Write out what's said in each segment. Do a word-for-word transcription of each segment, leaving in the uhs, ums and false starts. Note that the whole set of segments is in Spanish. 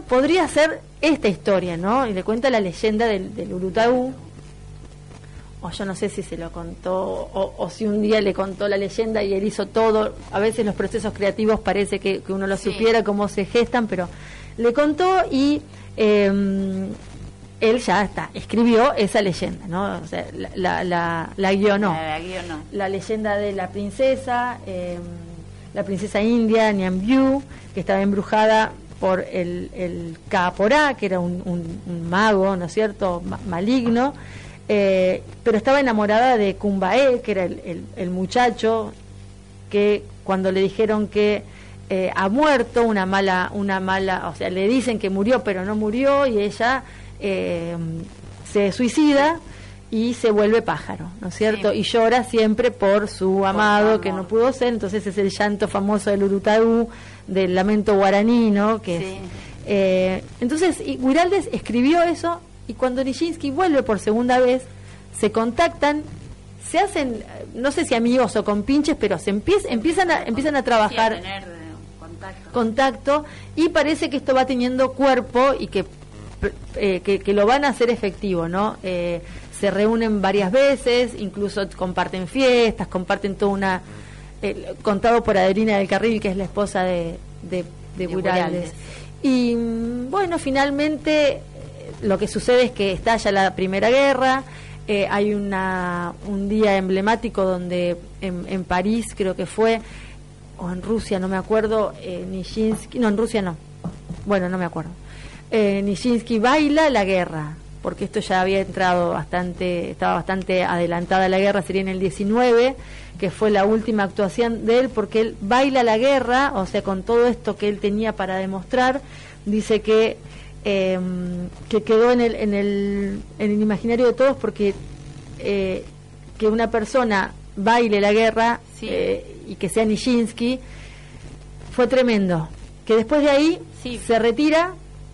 podría ser esta historia, ¿no? Y le cuenta la leyenda del, del Urutaú, o yo no sé si se lo contó, o, o si un día le contó la leyenda y él hizo todo. A veces los procesos creativos parece que, que uno lo sí. supiera cómo se gestan, pero le contó y eh, él ya está, escribió esa leyenda, ¿no? O sea, la, la, la, la guionó. La, la guionó. La leyenda de la princesa, eh, la princesa india, Niambiu, que estaba embrujada por el, el Kaaporá, que era un, un, un mago, ¿no es cierto?, Ma- maligno, eh, pero estaba enamorada de Kumbae, que era el, el, el muchacho que cuando le dijeron que eh, ha muerto, una mala, una mala, o sea, le dicen que murió, pero no murió, y ella eh, se suicida y se vuelve pájaro, ¿no es cierto? Sí. Y llora siempre por su amado, por que no pudo ser. Entonces es el llanto famoso del Urutaú, del lamento guaraní, ¿no? Que sí. es, eh, entonces Guiraldes escribió eso, y cuando Nijinsky vuelve por segunda vez, se contactan, se hacen, no sé si amigos o compinches, pero se empieza, empiezan a empiezan a trabajar, sí, a tener contacto. contacto, y parece que esto va teniendo cuerpo y que eh, que, que lo van a hacer efectivo, ¿no? Eh, se reúnen varias veces, incluso comparten fiestas, comparten toda una... Eh, contado por Adelina del Carril, que es la esposa de, de, de Guiraldes. Y bueno, finalmente lo que sucede es que estalla la Primera Guerra, eh, hay una un día emblemático donde en, en París, creo que fue, o en Rusia, no me acuerdo, eh, Nijinsky, no, en Rusia no, bueno, no me acuerdo, eh, Nijinsky baila la guerra, porque esto ya había entrado bastante, estaba bastante adelantada la guerra, sería en el diecinueve, que fue la última actuación de él, porque él baila la guerra, o sea, con todo esto que él tenía para demostrar, dice que eh, que quedó en el, en el en el imaginario de todos, porque eh, que una persona baile la guerra, sí. eh, y que sea Nijinsky, fue tremendo, que después de ahí sí. se retira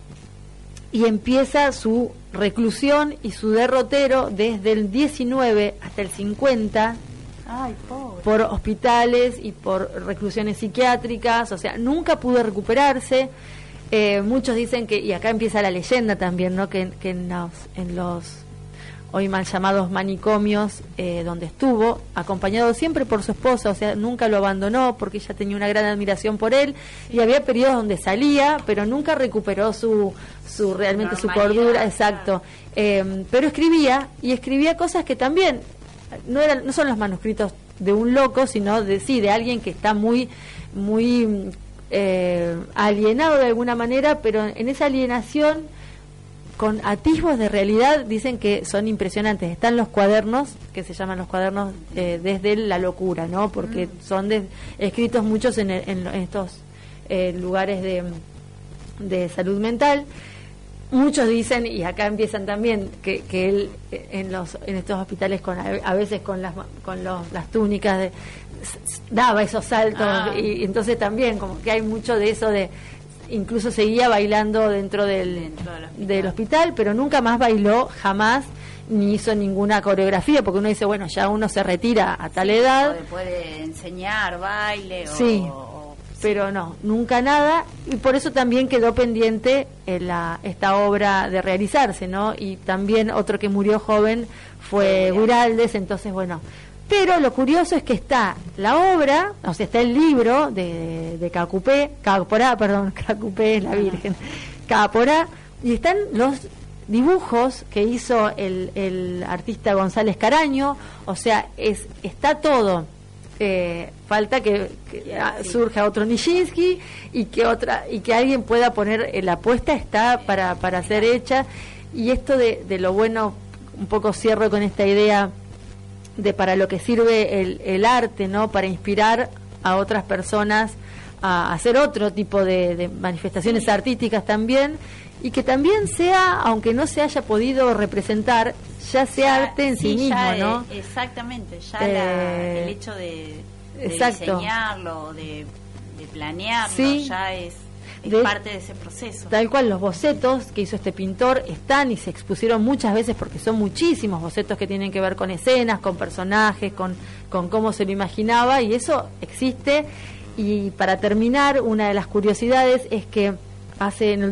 y empieza su reclusión y su derrotero desde el diecinueve hasta el cincuenta. Ay, pobre. Por hospitales y por reclusiones psiquiátricas, o sea, nunca pudo recuperarse. Eh, muchos dicen que, y acá empieza la leyenda también, ¿no?, que, que en, los, en los hoy mal llamados manicomios, eh, donde estuvo, acompañado siempre por su esposa, o sea, nunca lo abandonó porque ella tenía una gran admiración por él, y había periodos donde salía, pero nunca recuperó su, su realmente su cordura, exacto. Eh, pero escribía, y escribía cosas que también no eran, no son los manuscritos de un loco, sino de sí, de alguien que está muy, muy eh, alienado de alguna manera, pero en esa alienación, con atisbos de realidad, dicen que son impresionantes. Están los cuadernos, que se llaman los cuadernos eh, desde la locura, ¿no? Porque mm. son de, escritos muchos en, el, en estos eh, lugares de, de salud mental. Muchos dicen, y acá empiezan también, que, que él en los en estos hospitales, con a veces con las con los, las túnicas, de, daba esos saltos, ah. y, y entonces también como que hay mucho de eso de... Incluso seguía bailando dentro del, dentro del, hospital. del hospital, pero nunca más bailó, jamás, ni hizo ninguna coreografía, porque uno dice, bueno, ya uno se retira a tal sí, edad. O puede enseñar baile, sí, o, o, sí, pero no, nunca nada, y por eso también quedó pendiente en la, esta obra de realizarse, ¿no? Y también otro que murió joven fue sí, Guiraldes, entonces, bueno... Pero lo curioso es que está la obra, o sea, está el libro de, de Cacupé, Caporá, perdón, Cacupé es la Virgen, Caporá, y están los dibujos que hizo el, el artista González Caraño, o sea, es está todo. Eh, falta que, que sí. surja otro Nijinsky y que otra y que alguien pueda poner eh, la apuesta está para, para ser hecha. Y esto de, de lo bueno, un poco cierro con esta idea de para lo que sirve el, el arte, ¿no? Para inspirar a otras personas a hacer otro tipo de, de manifestaciones sí. artísticas también, y que también sea, aunque no se haya podido representar, ya sea ya, arte en sí, sí mismo, ¿no? Es, exactamente, ya eh, la, el hecho de, de diseñarlo, de, de planearlo, sí. ya es... es de, parte de ese proceso. Tal cual, los bocetos que hizo este pintor están y se expusieron muchas veces, porque son muchísimos bocetos que tienen que ver con escenas, con personajes, con, con cómo se lo imaginaba, y eso existe. Y para terminar, una de las curiosidades es que hace en el